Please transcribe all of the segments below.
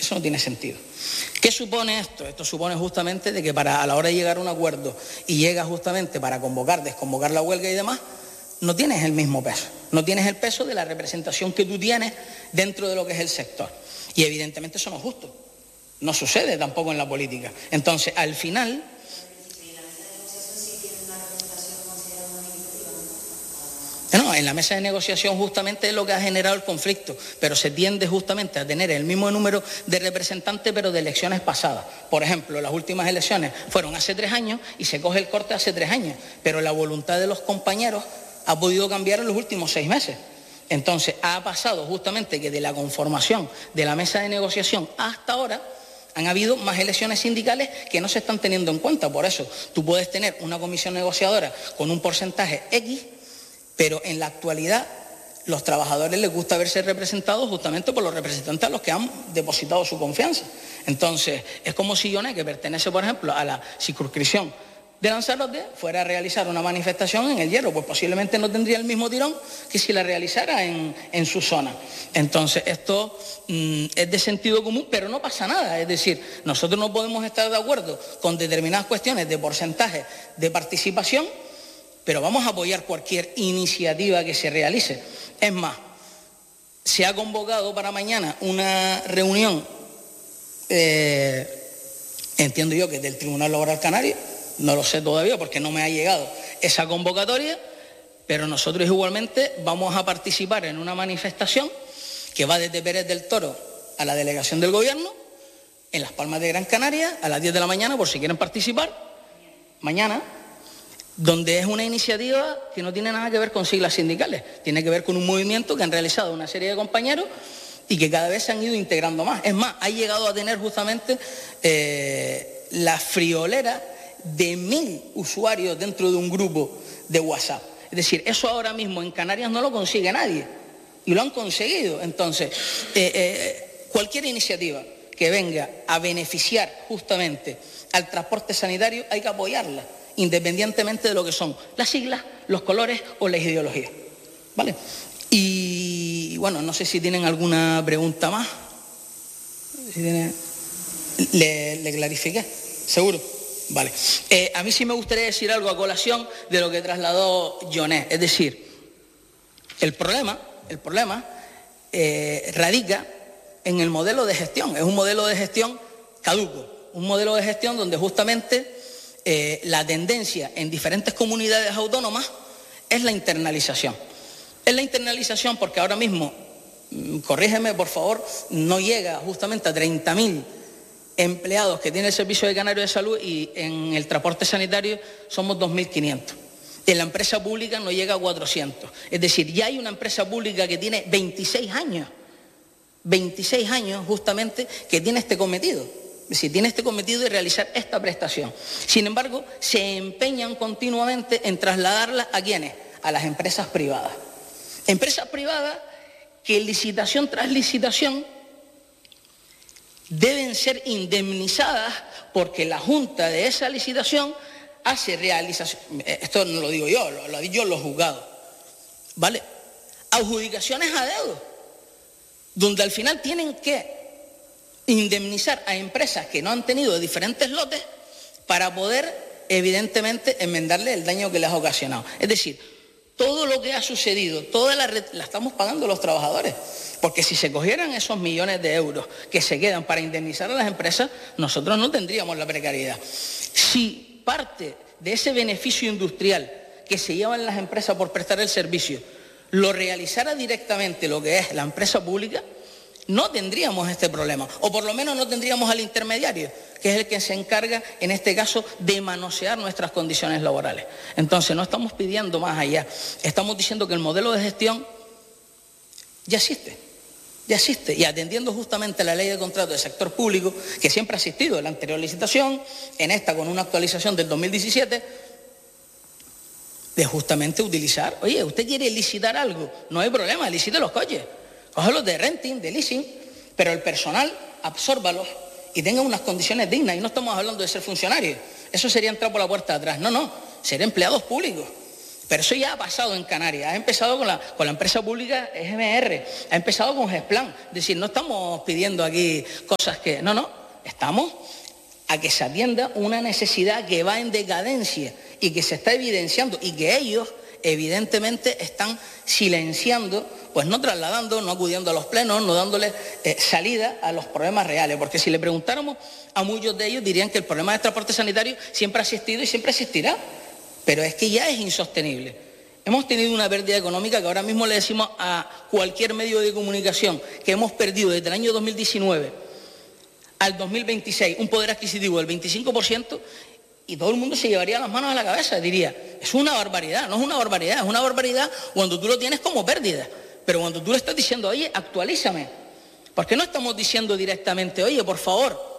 Eso no tiene sentido. ¿Qué supone esto? Esto supone justamente de que a la hora de llegar a un acuerdo y llega justamente para convocar, desconvocar la huelga y demás, no tienes el mismo peso. No tienes el peso de la representación que tú tienes dentro de lo que es el sector. Y evidentemente eso no es justo. No sucede tampoco en la política. Entonces, al final... No, en la mesa de negociación justamente es lo que ha generado el conflicto, pero se tiende justamente a tener el mismo número de representantes, pero de elecciones pasadas. Por ejemplo, las últimas elecciones fueron hace 3 años y se coge el corte hace 3 años, pero la voluntad de los compañeros ha podido cambiar en los últimos 6 meses. Entonces, ha pasado justamente que de la conformación de la mesa de negociación hasta ahora han habido más elecciones sindicales que no se están teniendo en cuenta. Por eso, tú puedes tener una comisión negociadora con un porcentaje X, pero en la actualidad los trabajadores les gusta verse representados justamente por los representantes a los que han depositado su confianza. Entonces, es como si Yoné, que pertenece, por ejemplo, a la circunscripción de Lanzarote, fuera a realizar una manifestación en el Hierro, pues posiblemente no tendría el mismo tirón que si la realizara en su zona. Entonces, esto es de sentido común, pero no pasa nada. Es decir, nosotros no podemos estar de acuerdo con determinadas cuestiones de porcentaje de participación, pero vamos a apoyar cualquier iniciativa que se realice. Es más, se ha convocado para mañana una reunión, entiendo yo que del Tribunal Laboral Canario, no lo sé todavía porque no me ha llegado esa convocatoria, pero nosotros igualmente vamos a participar en una manifestación que va desde Pérez del Toro a la delegación del Gobierno, en Las Palmas de Gran Canaria, a las 10 de la mañana, por si quieren participar, mañana, donde es una iniciativa que no tiene nada que ver con siglas sindicales, tiene que ver con un movimiento que han realizado una serie de compañeros y que cada vez se han ido integrando más. Es más, ha llegado a tener justamente la friolera de 1000 usuarios dentro de un grupo de WhatsApp. Es decir, eso ahora mismo en Canarias no lo consigue nadie y lo han conseguido. Entonces, cualquier iniciativa que venga a beneficiar justamente al transporte sanitario hay que apoyarla, independientemente de lo que son las siglas, los colores o las ideologías. ¿Vale? Y bueno, no sé si tienen alguna pregunta más. Si tienen... ¿Le clarifiqué? ¿Seguro? Vale. A mí sí me gustaría decir algo a colación de lo que trasladó Yoné. Es decir, el problema radica en el modelo de gestión. Es un modelo de gestión caduco, un modelo de gestión donde justamente la tendencia en diferentes comunidades autónomas es la internalización. Es la internalización porque ahora mismo, corrígeme por favor, no llega justamente a 30.000 empleados que tiene el Servicio de Canario de Salud y en el transporte sanitario somos 2.500. En la empresa pública no llega a 400. Es decir, ya hay una empresa pública que tiene 26 años justamente que tiene este cometido. Es decir, tiene este cometido de realizar esta prestación. Sin embargo, se empeñan continuamente en trasladarla ¿a quiénes? A las empresas privadas. Empresas privadas que licitación tras licitación deben ser indemnizadas porque la Junta de esa licitación hace realización. Esto no lo digo yo, lo han dicho los juzgados. ¿Vale? Adjudicaciones a dedo, donde al final tienen que indemnizar a empresas que no han tenido diferentes lotes para poder, evidentemente, enmendarle el daño que les ha ocasionado. Es decir, todo lo que ha sucedido, toda la estamos pagando los trabajadores, porque si se cogieran esos millones de euros que se quedan para indemnizar a las empresas, nosotros no tendríamos la precariedad. Si parte de ese beneficio industrial que se llevan las empresas por prestar el servicio lo realizara directamente lo que es la empresa pública, no tendríamos este problema, o por lo menos no tendríamos al intermediario, que es el que se encarga, en este caso, de manosear nuestras condiciones laborales. Entonces, no estamos pidiendo más allá, estamos diciendo que el modelo de gestión ya existe, y atendiendo justamente la ley de contrato del sector público, que siempre ha existido en la anterior licitación, en esta con una actualización del 2017, de justamente utilizar, oye, usted quiere licitar algo, no hay problema, licite los coches. Cógelos de renting, de leasing, pero el personal, absórbalos y tenga unas condiciones dignas. Y no estamos hablando de ser funcionarios. Eso sería entrar por la puerta de atrás. No, ser empleados públicos. Pero eso ya ha pasado en Canarias, ha empezado con la empresa pública GMR, ha empezado con GESPLAN. Es decir, no estamos pidiendo aquí cosas que... No, estamos a que se atienda una necesidad que va en decadencia y que se está evidenciando y que ellos evidentemente están silenciando, pues no trasladando, no acudiendo a los plenos, no dándole salida a los problemas reales. Porque si le preguntáramos a muchos de ellos dirían que el problema del transporte sanitario siempre ha existido y siempre existirá. Pero es que ya es insostenible. Hemos tenido una pérdida económica que ahora mismo le decimos a cualquier medio de comunicación que hemos perdido desde el año 2019 al 2026 un poder adquisitivo del 25% y todo el mundo se llevaría las manos a la cabeza, diría, es una barbaridad, no es una barbaridad, es una barbaridad cuando tú lo tienes como pérdida. Pero cuando tú le estás diciendo, oye, actualízame, ¿por qué no estamos diciendo directamente, oye, por favor,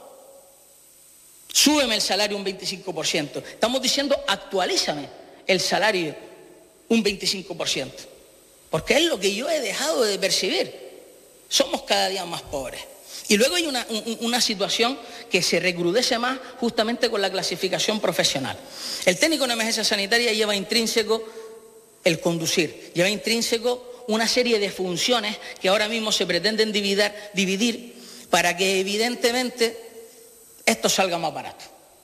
súbeme el salario un 25%. Estamos diciendo, actualízame el salario un 25%. Porque es lo que yo he dejado de percibir. Somos cada día más pobres. Y luego hay una situación que se recrudece más justamente con la clasificación profesional. El técnico en emergencia sanitaria lleva intrínseco el conducir, lleva intrínseco una serie de funciones que ahora mismo se pretenden dividir para que evidentemente esto salga más barato.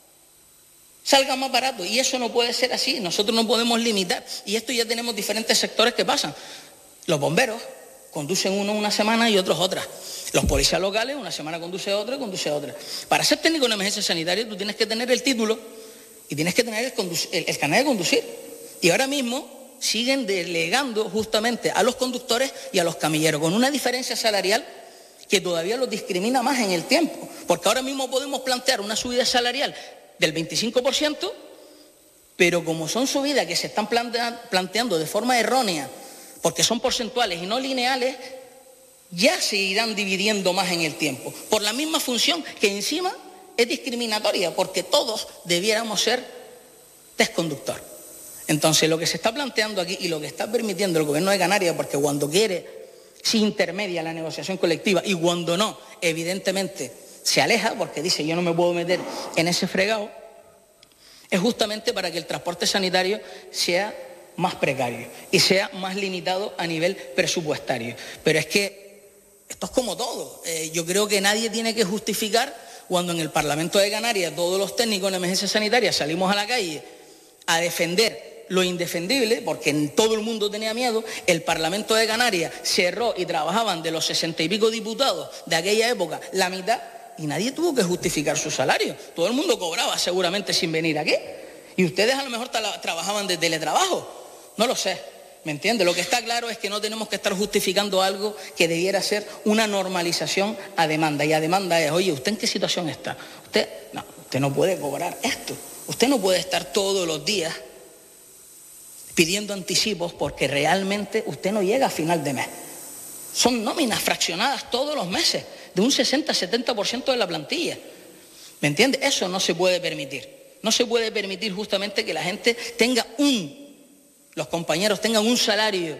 Salga más barato y eso no puede ser así, nosotros no podemos limitar y esto ya tenemos diferentes sectores que pasan. Los bomberos conducen uno una semana y otros otra. Los policías locales una semana conduce otro y conduce otra. Para ser técnico en emergencia sanitaria tú tienes que tener el título y tienes que tener el carnet de conducir. Y ahora mismo siguen delegando justamente a los conductores y a los camilleros con una diferencia salarial que todavía los discrimina más en el tiempo, porque ahora mismo podemos plantear una subida salarial del 25%, pero como son subidas que se están planteando de forma errónea, porque son porcentuales y no lineales, ya se irán dividiendo más en el tiempo, por la misma función que encima es discriminatoria, porque todos debiéramos ser test conductor. Entonces lo que se está planteando aquí y lo que está permitiendo el gobierno de Canarias, porque cuando quiere se intermedia la negociación colectiva y cuando no, evidentemente se aleja porque dice yo no me puedo meter en ese fregado, es justamente para que el transporte sanitario sea más precario y sea más limitado a nivel presupuestario. Pero es que esto es como todo. Yo creo que nadie tiene que justificar cuando en el Parlamento de Canarias todos los técnicos en emergencia sanitaria salimos a la calle a defender lo indefendible, porque todo el mundo tenía miedo. El Parlamento de Canarias cerró y trabajaban de los 60 y pico diputados de aquella época la mitad y nadie tuvo que justificar su salario. Todo el mundo cobraba seguramente sin venir aquí. Y ustedes a lo mejor trabajaban de teletrabajo. No lo sé, ¿me entiende? Lo que está claro es que no tenemos que estar justificando algo que debiera ser una normalización a demanda. Y a demanda es, oye, ¿usted en qué situación está? Usted no puede cobrar esto. Usted no puede estar todos los días pidiendo anticipos porque realmente usted no llega a final de mes. Son nóminas fraccionadas todos los meses, de un 60-70% de la plantilla. ¿Me entiende? Eso no se puede permitir. No se puede permitir justamente que la gente tenga los compañeros tengan un salario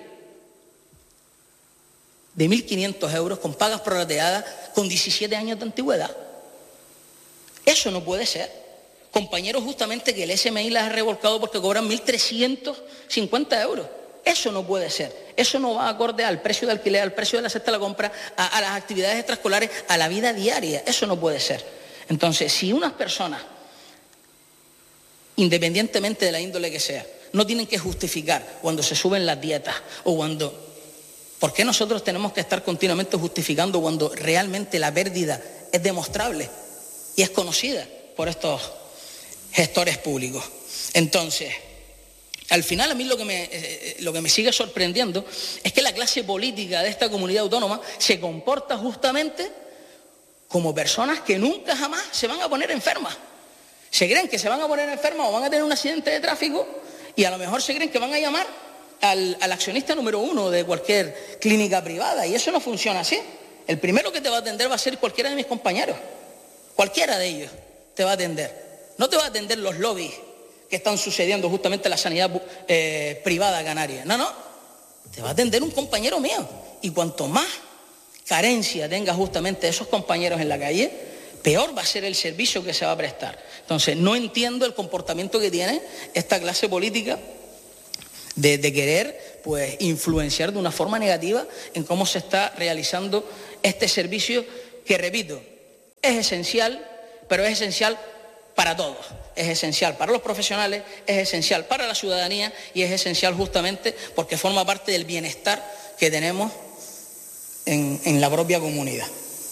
de 1.500 euros con pagas prorrateadas con 17 años de antigüedad. Eso no puede ser. Compañeros justamente que el SMI las ha revolcado porque cobran 1.350 euros. Eso no puede ser. Eso no va acorde al precio de alquiler, al precio de la cesta de la compra, a las actividades extraescolares, a la vida diaria. Eso no puede ser. Entonces, si unas personas, independientemente de la índole que sea, no tienen que justificar cuando se suben las dietas o cuando... ¿Por qué nosotros tenemos que estar continuamente justificando cuando realmente la pérdida es demostrable y es conocida por estos gestores públicos? Entonces, al final a mí lo que me sigue sorprendiendo es que la clase política de esta comunidad autónoma se comporta justamente como personas que nunca jamás se van a poner enfermas. Se creen que se van a poner enfermas o van a tener un accidente de tráfico y a lo mejor se creen que van a llamar al accionista número 1 de cualquier clínica privada y eso no funciona así. El primero que te va a atender va a ser cualquiera de mis compañeros. Cualquiera de ellos te va a atender. No te va a atender los lobbies que están sucediendo justamente en la sanidad privada canaria. No. Te va a atender un compañero mío. Y cuanto más carencia tenga justamente esos compañeros en la calle, peor va a ser el servicio que se va a prestar. Entonces, no entiendo el comportamiento que tiene esta clase política de querer pues influenciar de una forma negativa en cómo se está realizando este servicio que, repito, es esencial, pero es esencial para todos. Es esencial para los profesionales, es esencial para la ciudadanía y es esencial justamente porque forma parte del bienestar que tenemos en la propia comunidad.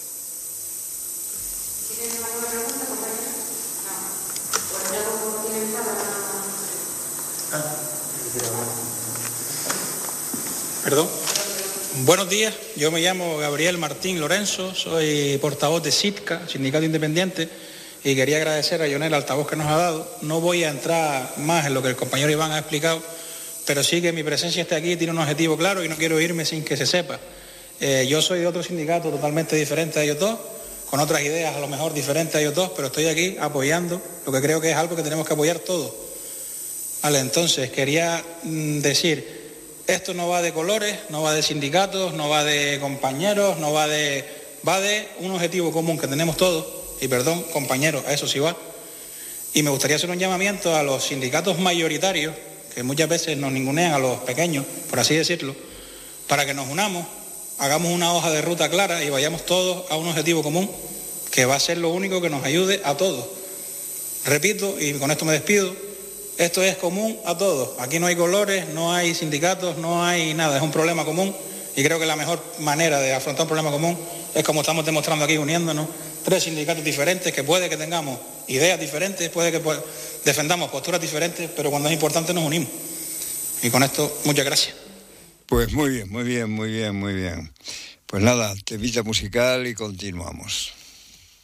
Perdón. Buenos días, yo me llamo Gabriel Martín Lorenzo, soy portavoz de SITCA, Sindicato Independiente, y quería agradecer a Ionel el altavoz que nos ha dado. No voy a entrar más en lo que el compañero Iván ha explicado, pero sí que mi presencia esté aquí tiene un objetivo claro y no quiero irme sin que se sepa. Yo soy de otro sindicato totalmente diferente a ellos dos, con otras ideas a lo mejor diferentes a ellos dos, pero estoy aquí apoyando lo que creo que es algo que tenemos que apoyar todos. Vale, entonces quería decir, esto no va de colores, no va de sindicatos, no va de compañeros, va de un objetivo común que tenemos todos, y perdón, compañeros, a eso sí va. Y me gustaría hacer un llamamiento a los sindicatos mayoritarios, que muchas veces nos ningunean a los pequeños, por así decirlo, para que nos unamos, hagamos una hoja de ruta clara y vayamos todos a un objetivo común, que va a ser lo único que nos ayude a todos. Repito, y con esto me despido, esto es común a todos. Aquí no hay colores, no hay sindicatos, no hay nada. Es un problema común y creo que la mejor manera de afrontar un problema común es como estamos demostrando aquí, uniéndonos. 3 sindicatos diferentes, que puede que tengamos ideas diferentes, puede que defendamos posturas diferentes, pero cuando es importante nos unimos. Y con esto, muchas gracias. Pues muy bien. Pues nada, temita musical y continuamos.